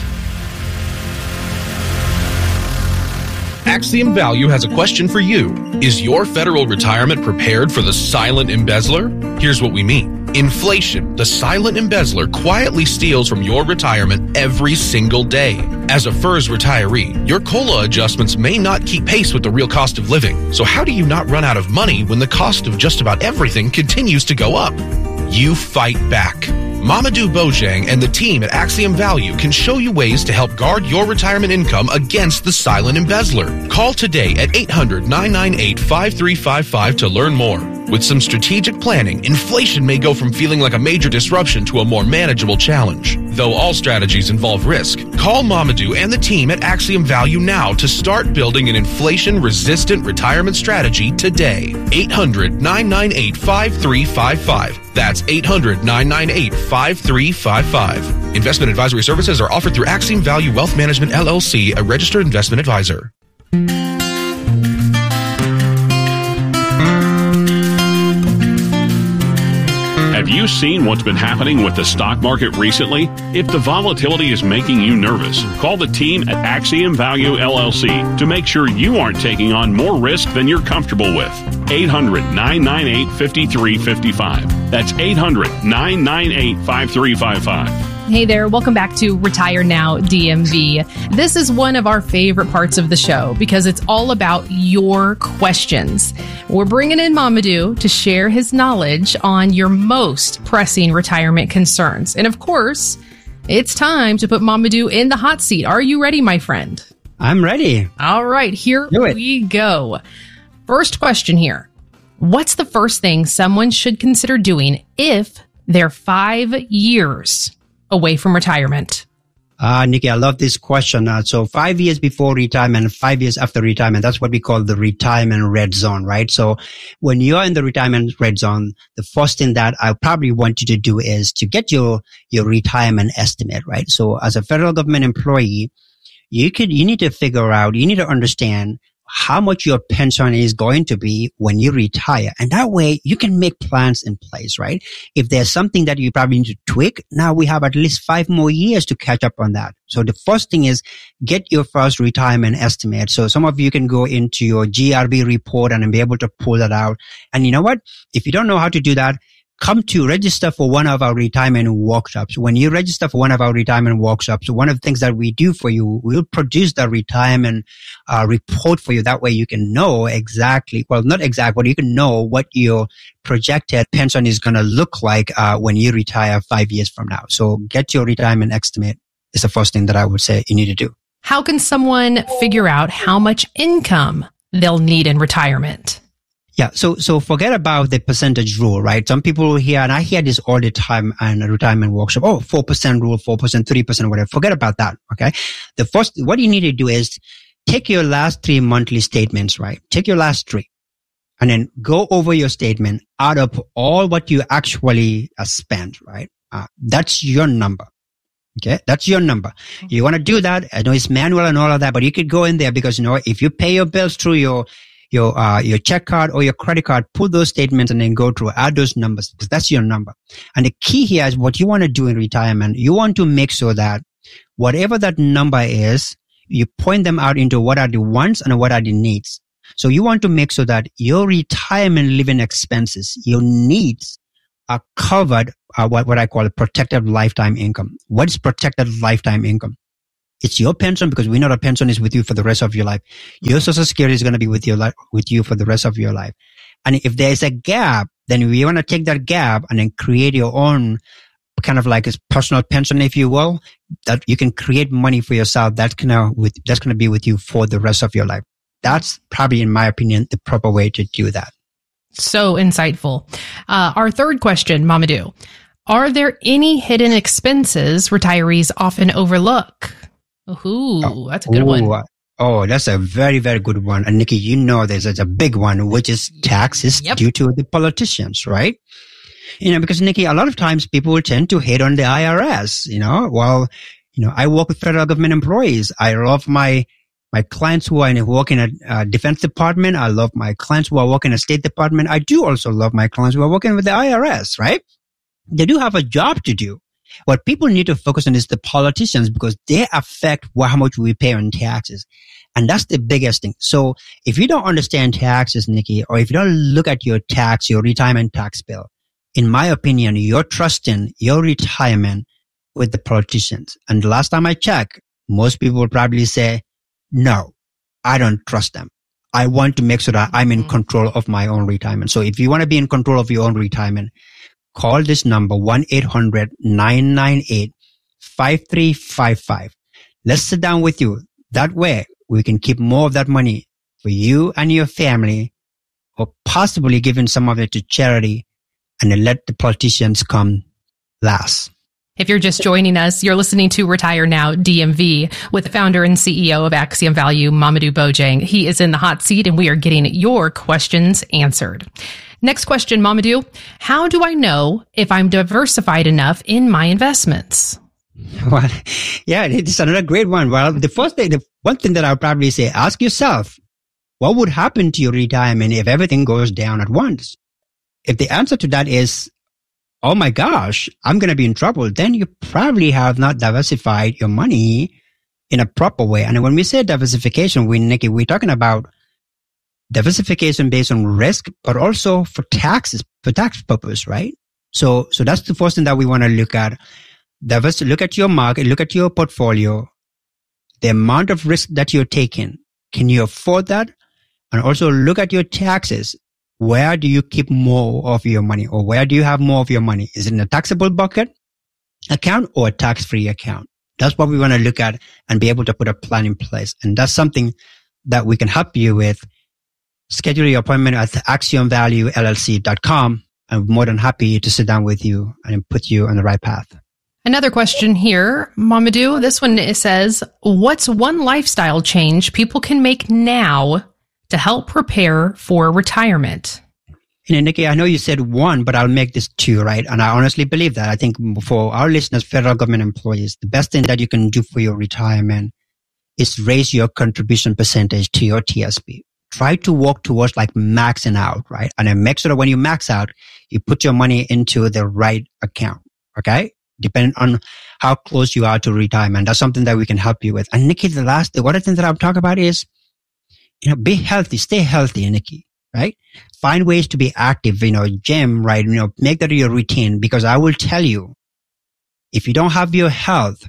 Axiom Value has a question for you. Is your federal retirement prepared for the silent embezzler? Here's what we mean. Inflation, the silent embezzler, quietly steals from your retirement every single day. As a F E R S retiree, your COLA adjustments may not keep pace with the real cost of living. So how do you not run out of money when the cost of just about everything continues to go up? You fight back. Mamadou Bojang and the team at Axiom Value can show you ways to help guard your retirement income against the silent embezzler. Call today at eight hundred nine nine eight five three five five to learn more. With some strategic planning, inflation may go from feeling like a major disruption to a more manageable challenge. Though all strategies involve risk, call Mamadou and the team at Axiom Value now to start building an inflation-resistant retirement strategy today. eight hundred nine nine eight five three five five. That's eight hundred nine nine eight five three five five. Investment advisory services are offered through Axiom Value Wealth Management, L L C, a registered investment advisor. Have you seen what's been happening with the stock market recently? If the volatility is making you nervous, call the team at Axiom Value L L C to make sure you aren't taking on more risk than you're comfortable with. eight hundred nine nine eight five three five five. That's eight hundred nine nine eight five three five five. Hey there, welcome back to Retire Now D M V. This is one of our favorite parts of the show because it's all about your questions. We're bringing in Mamadou to share his knowledge on your most pressing retirement concerns. And of course, it's time to put Mamadou in the hot seat. Are you ready, my friend? I'm ready. All right, here we go. First question here. What's the first thing someone should consider doing if they're five years away from retirement? Ah, uh, Nikki, I love this question. Uh, so five years before retirement, five years after retirement, that's what we call the retirement red zone, right? So when you're in the retirement red zone, the first thing that I probably want you to do is to get your, your retirement estimate, right? So as a federal government employee, you could, you need to figure out, you need to understand how much your pension is going to be when you retire. And that way you can make plans in place, right? If there's something that you probably need to tweak, now we have at least five more years to catch up on that. So the first thing is get your first retirement estimate. So some of you can go into your G R B report and be able to pull that out. And you know what? If you don't know how to do that, come to register for one of our retirement workshops. When you register for one of our retirement workshops, one of the things that we do for you, we'll produce the retirement uh, report for you. That way you can know exactly, well, not exactly, but you can know what your projected pension is going to look like uh, when you retire five years from now. So get your retirement estimate is the first thing that I would say you need to do. How can someone figure out how much income they'll need in retirement? Yeah. So, so forget about the percentage rule, right? Some people hear, and I hear this all the time in a retirement workshop. Oh, four percent rule, four percent, three percent, whatever. Forget about that. Okay. The first, what you need to do is take your last three monthly statements, right? Take your last three and then go over your statement, add up all what you actually uh, spent, right? Uh, that's your number. Okay. That's your number. You want to do that. I know it's manual and all of that, but you could go in there because, you know, if you pay your bills through your, your, uh, your check card or your credit card, pull those statements and then go through, add those numbers because that's your number. And the key here is what you want to do in retirement. You want to make sure that whatever that number is, you point them out into what are the wants and what are the needs. So you want to make sure that your retirement living expenses, your needs are covered, uh, what, what I call a protected lifetime income. What is protected lifetime income? It's your pension because we know the pension is with you for the rest of your life. Your Social Security is going to be with your life, with you for the rest of your life. And if there is a gap, then we want to take that gap and then create your own kind of like a personal pension, if you will, that you can create money for yourself. That's gonna with that's gonna be with you for the rest of your life. That's probably, in my opinion, the proper way to do that. So insightful. Uh, our third question, Mamadou. Are there any hidden expenses retirees often overlook? Ooh, oh, that's a good ooh, one. Oh, that's a very, very good one. And Nikki, you know there's a big one, which is taxes yep. due to the politicians, right? You know, because Nikki, a lot of times people tend to hate on the I R S, you know, well, you know, I work with federal government employees. I love my My clients who are in, work in a uh, defense department. I love my clients who are working in a state department. I do also love my clients who are working with the I R S, right? They do have a job to do. What people need to focus on is the politicians because they affect what, how much we pay on taxes. And that's the biggest thing. So if you don't understand taxes, Nikki, or if you don't look at your tax, your retirement tax bill, in my opinion, you're trusting your retirement with the politicians. And the last time I checked, most people would probably say, no, I don't trust them. I want to make sure that I'm in control of my own retirement. So if you want to be in control of your own retirement, call this number one eight hundred nine nine eight five three five five. Let's sit down with you. That way we can keep more of that money for you and your family or possibly giving some of it to charity and then let the politicians come last. If you're just joining us, you're listening to Retire Now D M V with the founder and C E O of Axiom Value, Mamadou Bojang. He is in the hot seat and we are getting your questions answered. Next question, Mamadou. How do I know if I'm diversified enough in my investments? Well, yeah, it's another great one. Well, the first thing, the one thing that I'll probably say, ask yourself, what would happen to your retirement if everything goes down at once? If the answer to that is, oh my gosh, I'm going to be in trouble, then you probably have not diversified your money in a proper way. And when we say diversification, we, Nikki, we're talking about diversification based on risk, but also for taxes, for tax purpose, right? So, so that's the first thing that we want to look at. Diverse, look at your market, look at your portfolio, the amount of risk that you're taking. Can you afford that? And also look at your taxes. Where do you keep more of your money or where do you have more of your money? Is it in a taxable bucket account or a tax-free account? That's what we want to look at and be able to put a plan in place. And that's something that we can help you with. Schedule your appointment at axiom value L L C dot com. I'm more than happy to sit down with you and put you on the right path. Another question here, Mamadou. This one says, what's one lifestyle change people can make now to help prepare for retirement? You know, Nikki, I know you said one, but I'll make this two, right? And I honestly believe that. I think for our listeners, federal government employees, the best thing that you can do for your retirement is raise your contribution percentage to your T S P. Try to work towards like maxing out, right? And then make sure that when you max out, you put your money into the right account, okay? Depending on how close you are to retirement. That's something that we can help you with. And Nikki, the last, the other thing that I'll talk about is, you know, be healthy, stay healthy, Nikki, right? Find ways to be active, you know, gym, right? You know, make that your routine because I will tell you, if you don't have your health,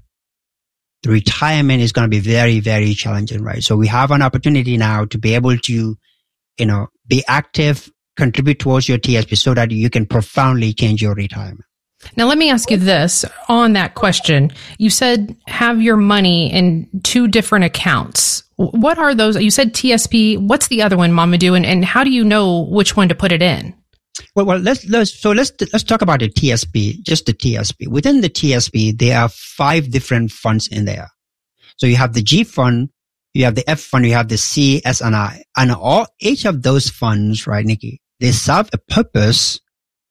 the retirement is going to be very, very challenging, right? So we have an opportunity now to be able to, you know, be active, contribute towards your T S P so that you can profoundly change your retirement. Now, let me ask you this on that question. You said have your money in two different accounts. What are those? You said T S P. What's the other one, Mamadou? And, and how do you know which one to put it in? Well, well, let's, let's, so let's, let's talk about the T S P, just the T S P. Within the T S P, there are five different funds in there. So you have the G fund, you have the F fund, you have the C, S, and I. And all, each of those funds, right, Nikki, they serve a purpose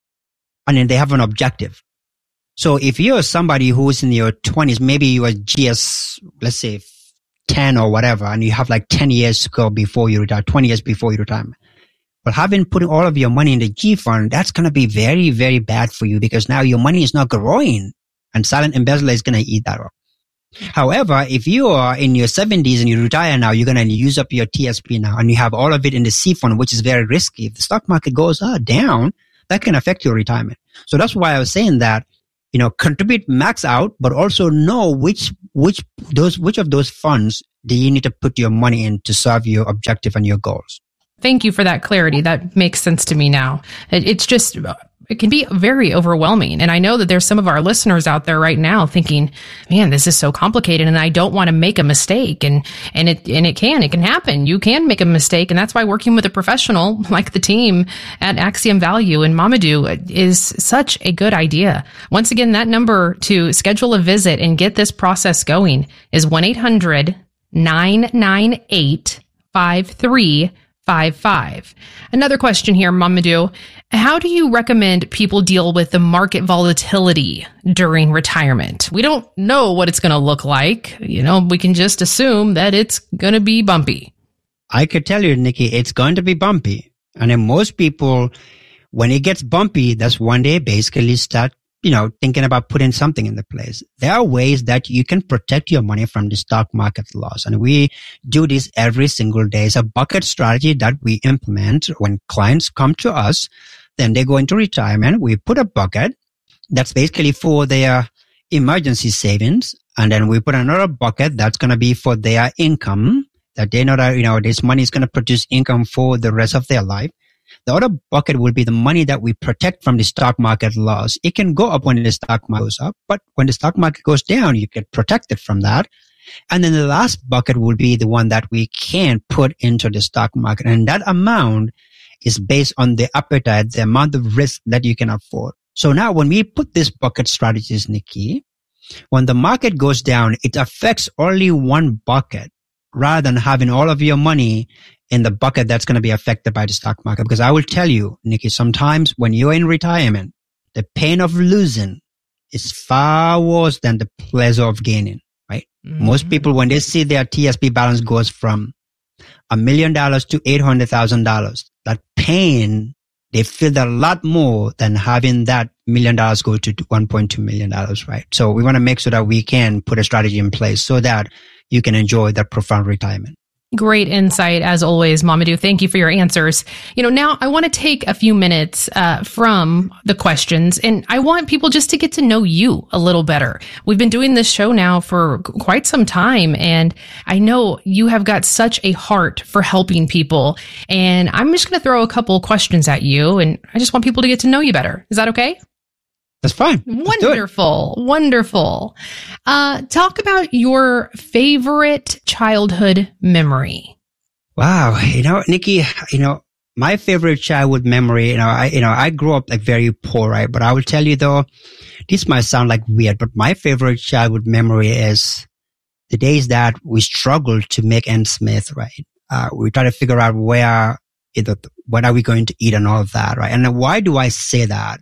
and then they have an objective. So if you're somebody who's in your twenties, maybe you are G S, let's say ten or whatever, and you have like ten years to go before you retire, twenty years before you retire. But having put all of your money in the G fund, that's going to be very, very bad for you because now your money is not growing and silent embezzler is going to eat that up. However, if you are in your seventies and you retire now, you're going to use up your T S P now and you have all of it in the C fund, which is very risky. If the stock market goes uh, down, that can affect your retirement. So that's why I was saying that, you know, contribute max out, but also know which, which, those, which of those funds do you need to put your money in to serve your objective and your goals. Thank you for that clarity. That makes sense to me now. It, it's just, it can be very overwhelming. And I know that there's some of our listeners out there right now thinking, man, this is so complicated and I don't want to make a mistake. And, and it, and it can, it can happen. You can make a mistake. And that's why working with a professional like the team at Axiom Value and Mamadou is such a good idea. Once again, that number to schedule a visit and get this process going is one eight hundred nine nine eight five three five five. Another question here, Mamadou. How do you recommend people deal with the market volatility during retirement? We don't know what it's going to look like. You know, we can just assume that it's going to be bumpy. I could tell you, Nikki, it's going to be bumpy. And then most people, when it gets bumpy, that's when they basically start, you know, thinking about putting something in the place. There are ways that you can protect your money from the stock market loss. And we do this every single day. It's a bucket strategy that we implement when clients come to us. Then they go into retirement. We put a bucket that's basically for their emergency savings. And then we put another bucket that's going to be for their income, that they know that, you know, this money is going to produce income for the rest of their life. The other bucket will be the money that we protect from the stock market loss. It can go up when the stock market goes up, but when the stock market goes down, you get protected from that. And then the last bucket will be the one that we can put into the stock market. And that amount is based on the appetite, the amount of risk that you can afford. So now when we put this bucket strategies, Nikki, when the market goes down, it affects only one bucket rather than having all of your money in the bucket that's going to be affected by the stock market. Because I will tell you, Nikki, sometimes when you're in retirement, the pain of losing is far worse than the pleasure of gaining, right? Mm-hmm. Most people, when they see their T S P balance goes from a million dollars to eight hundred thousand dollars, that pain, they feel that a lot more than having that million dollars go to one point two million dollars, right? So we want to make sure that we can put a strategy in place so that you can enjoy that profound retirement. Great insight, as always, Mamadou. Thank you for your answers. You know, now I want to take a few minutes uh, from the questions, and I want people just to get to know you a little better. We've been doing this show now for quite some time, and I know you have got such a heart for helping people. And I'm just going to throw a couple questions at you, and I just want people to get to know you better. Is that okay? That's fine. Wonderful. Wonderful. Uh, talk about your favorite childhood memory. Wow. You know, Nikki, you know, my favorite childhood memory, you know, I, you know, I grew up like very poor, right? But I will tell you though, this might sound like weird, but my favorite childhood memory is the days that we struggled to make ends meet, right? Uh, we try to figure out where, you know, what are we going to eat and all of that, right? And why do I say that?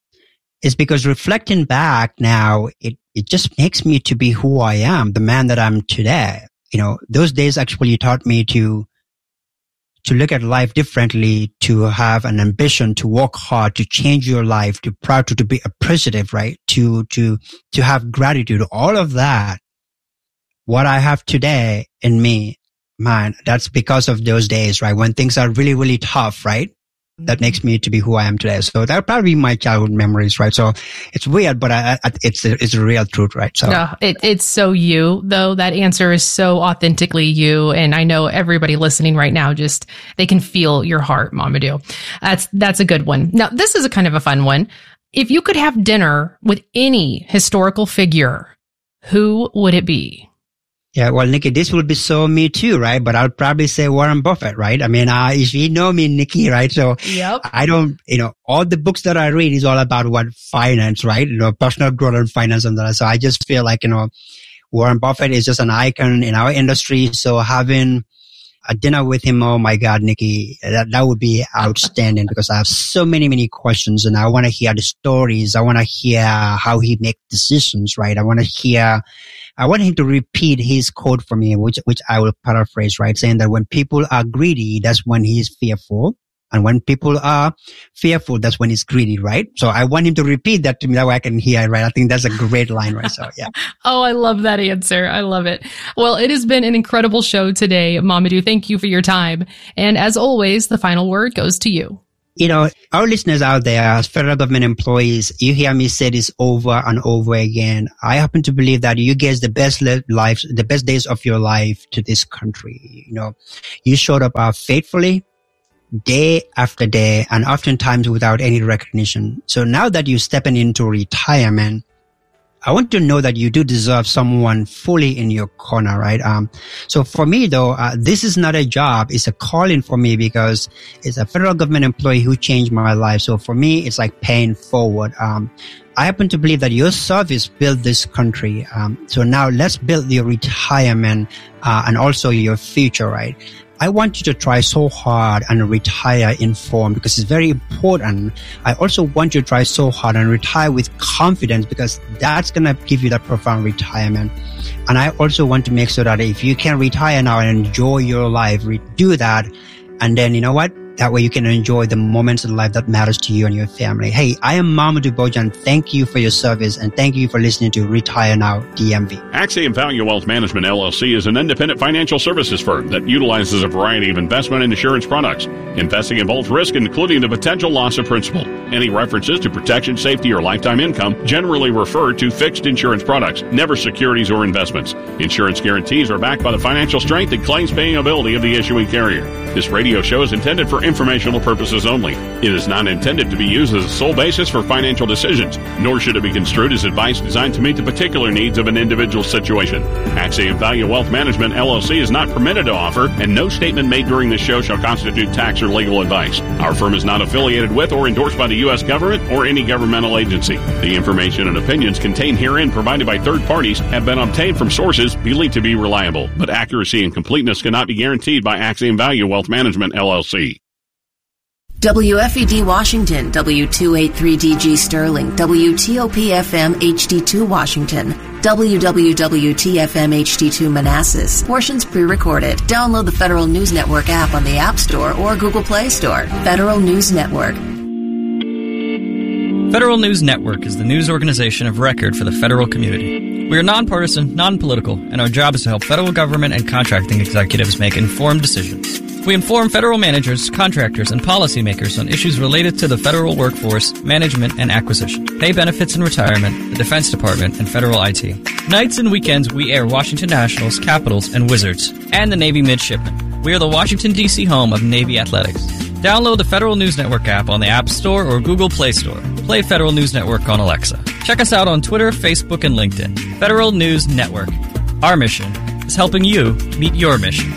It's because reflecting back now, it, it just makes me to be who I am, the man that I'm today. You know, those days actually taught me to, to look at life differently, to have an ambition, to work hard, to change your life, to proud to, to be appreciative, right? To, to, to have gratitude, all of that. What I have today in me, man, that's because of those days, right? When things are really, really tough, right? That makes me to be who I am today. So that would probably be my childhood memories, right? So it's weird, but I, I, it's a, it's a real truth, right? So no, it, it's so you, though. That answer is so authentically you, and I know everybody listening right now just they can feel your heart, Mamadou. That's that's a good one. Now, this is a kind of a fun one. If you could have dinner with any historical figure, who would it be? Yeah, well, Nikki, this will be so me too, right? But I'll probably say Warren Buffett, right? I mean, uh, if you know me, Nikki, right? So yep. I don't, you know, all the books that I read is all about what finance, right? You know, personal growth and finance and that. So I just feel like, you know, Warren Buffett is just an icon in our industry. So having a dinner with him, oh my God, Nikki, that, that would be outstanding because I have so many, many questions and I want to hear the stories. I want to hear how he makes decisions, right? I want to hear, I want him to repeat his quote for me, which, which I will paraphrase, right? Saying that when people are greedy, that's when he's fearful. And when people are fearful, that's when he's greedy, right? So I want him to repeat that to me that way I can hear it, right? I think that's a great line, right? So, yeah. Oh, I love that answer. I love it. Well, it has been an incredible show today, Mamadou. Thank you for your time. And as always, the final word goes to you. You know, our listeners out there, as federal government employees, you hear me say this over and over again. I happen to believe that you gave the best lives, the best days of your life to this country. You know, you showed up uh, faithfully, day after day, and oftentimes without any recognition. So now that you're stepping into retirement, I want to know that you do deserve someone fully in your corner, right? Um, so for me though, uh, this is not a job. It's a calling for me because it's a federal government employee who changed my life. So for me, it's like paying forward. Um, I happen to believe that your service built this country. Um, so now let's build your retirement, uh, and also your future, right? I want you to try so hard and retire informed because it's very important. I also want you to try so hard and retire with confidence because that's going to give you that profound retirement. And I also want to make sure that if you can retire now and enjoy your life, do that. And then, you know what? That way you can enjoy the moments in life that matters to you and your family. Hey, I am Mamadou Bojang. Thank you for your service and thank you for listening to Retire Now D M V. Axiom Value Wealth Management L L C is an independent financial services firm that utilizes a variety of investment and insurance products. Investing involves risk, including the potential loss of principal. Any references to protection, safety, or lifetime income generally refer to fixed insurance products, never securities or investments. Insurance guarantees are backed by the financial strength and claims paying ability of the issuing carrier. This radio show is intended for informational purposes only. It is not intended to be used as a sole basis for financial decisions, nor should it be construed as advice designed to meet the particular needs of an individual situation. Axiom Value Wealth Management L L C is not permitted to offer, and no statement made during this show shall constitute tax or legal advice. Our firm is not affiliated with or endorsed by the U S government or any governmental agency. The information and opinions contained herein provided by third parties have been obtained from sources believed to be reliable, but accuracy and completeness cannot be guaranteed by Axiom Value Wealth Management L L C. W F E D Washington, W two eighty-three D G Sterling, W T O P F M H D two Washington, W W W T F M H D two Manassas. Portions pre-recorded. Download the Federal News Network app on the App Store or Google Play Store. Federal News Network. Federal News Network is the news organization of record for the federal community. We are nonpartisan, non-political, and our job is to help federal government and contracting executives make informed decisions. We inform federal managers, contractors, and policymakers on issues related to the federal workforce, management, and acquisition, pay benefits and retirement, the Defense Department, and federal I T. Nights and weekends, we air Washington Nationals, Capitals, and Wizards, and the Navy Midshipmen. We are the Washington, D C home of Navy Athletics. Download the Federal News Network app on the App Store or Google Play Store. Play Federal News Network on Alexa. Check us out on Twitter, Facebook, and LinkedIn. Federal News Network. Our mission is helping you meet your mission.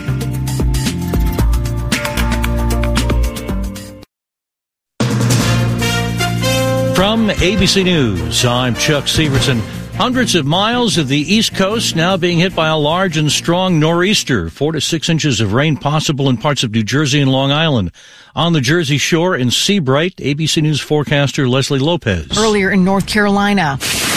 From A B C News, I'm Chuck Severson. Hundreds of miles of the East Coast now being hit by a large and strong nor'easter. Four to six inches of rain possible in parts of New Jersey and Long Island. On the Jersey Shore in Seabright, A B C News forecaster Leslie Lopez. Earlier in North Carolina,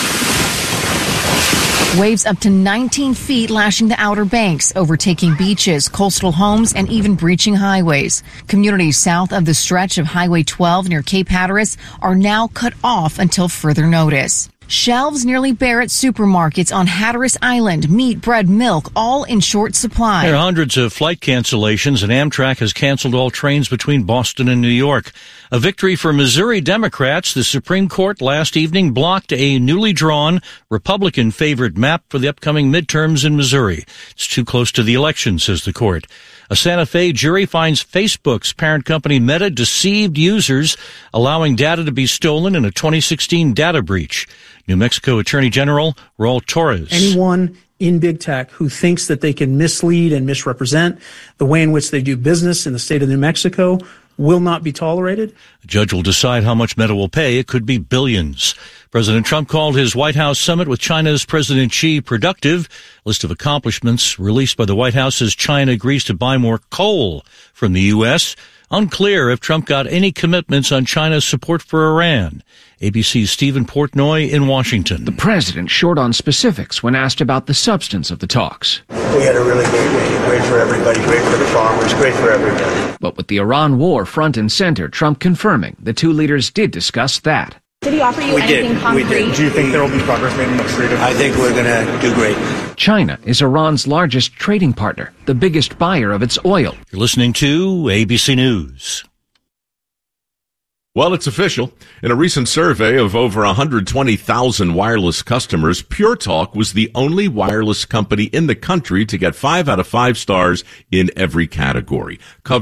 waves up to nineteen feet lashing the Outer Banks, overtaking beaches, coastal homes, and even breaching highways. Communities south of the stretch of Highway twelve near Cape Hatteras are now cut off until further notice. Shelves nearly bare at supermarkets on Hatteras Island, meat, bread, milk, all in short supply. There are hundreds of flight cancellations, and Amtrak has canceled all trains between Boston and New York. A victory for Missouri Democrats. The Supreme Court last evening blocked a newly drawn Republican-favored map for the upcoming midterms in Missouri. It's too close to the election, says the court. A Santa Fe jury finds Facebook's parent company Meta deceived users, allowing data to be stolen in a twenty sixteen data breach. New Mexico Attorney General Raul Torres. Anyone in big tech who thinks that they can mislead and misrepresent the way in which they do business in the state of New Mexico will not be tolerated. The judge will decide how much Meta will pay. It could be billions. President Trump called his White House summit with China's President Xi productive. A list of accomplishments released by the White House says China agrees to buy more coal from the U S Unclear if Trump got any commitments on China's support for Iran. A B C's Stephen Portnoy in Washington. The president short on specifics when asked about the substance of the talks. We had a really great meeting. Great for everybody, great for the farmers, great for everybody. But with the Iran war front and center, Trump confirming the two leaders did discuss that. Did he offer you we anything did. concrete? We did. Do you think there will be progress made in the next three to I think we're going to do great. China is Iran's largest trading partner, the biggest buyer of its oil. You're listening to A B C News. Well, it's official. In a recent survey of over one hundred twenty thousand wireless customers, Pure Talk was the only wireless company in the country to get five out of five stars in every category. Cover